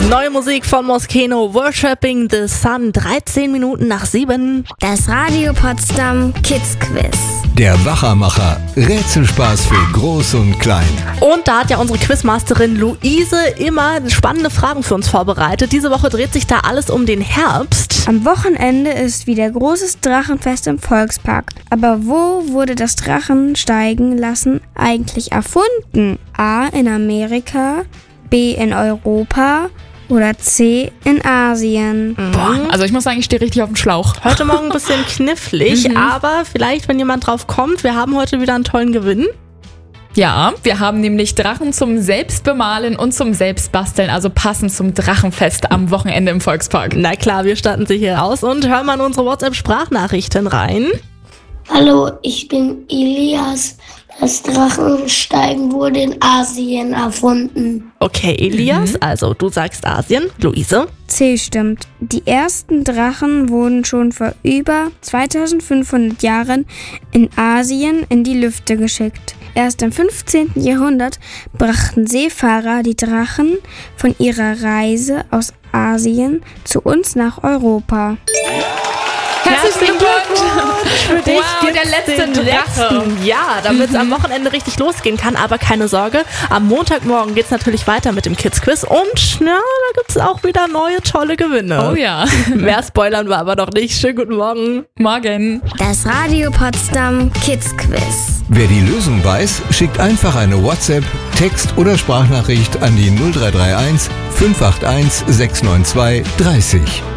Neue Musik von Moschino, Worshipping the Sun, 13 Minuten nach 7. Das Radio Potsdam Kids Quiz. Der Wachermacher. Rätselspaß für Groß und Klein. Und da hat ja unsere Quizmasterin Luise immer spannende Fragen für uns vorbereitet. Diese Woche dreht sich da alles um den Herbst. Am Wochenende ist wieder großes Drachenfest im Volkspark. Aber wo wurde das Drachensteigen lassen eigentlich erfunden? A. in Amerika, B. in Europa oder C. in Asien? Boah, also ich muss sagen, ich stehe richtig auf dem Schlauch. Heute Morgen ein bisschen knifflig, aber vielleicht, wenn jemand drauf kommt, wir haben heute wieder einen tollen Gewinn. Ja, wir haben nämlich Drachen zum Selbstbemalen und zum Selbstbasteln, also passend zum Drachenfest am Wochenende im Volkspark. Na klar, wir statten sie hier aus und hören mal in unsere WhatsApp-Sprachnachrichten rein. Hallo, ich bin Elias. Das Drachensteigen wurde in Asien erfunden. Okay, Elias, also du sagst Asien. Luise? C stimmt. Die ersten Drachen wurden schon vor über 2500 Jahren in Asien in die Lüfte geschickt. Erst im 15. Jahrhundert brachten Seefahrer die Drachen von ihrer Reise aus Asien zu uns nach Europa. Herzlichen Glückwunsch! Für dich Wow, gibt's der letzte den Drache. letzten. Ja, damit es am Wochenende richtig losgehen kann. Aber keine Sorge, am Montagmorgen geht's natürlich weiter mit dem Kids Quiz. Und ja, da gibt's auch wieder neue tolle Gewinne. Oh ja. Mehr spoilern wir aber noch nicht. Schönen guten Morgen. Morgen. Das Radio Potsdam Kids Quiz. Wer die Lösung weiß, schickt einfach eine WhatsApp, Text- oder Sprachnachricht an die 0331 581 692 30.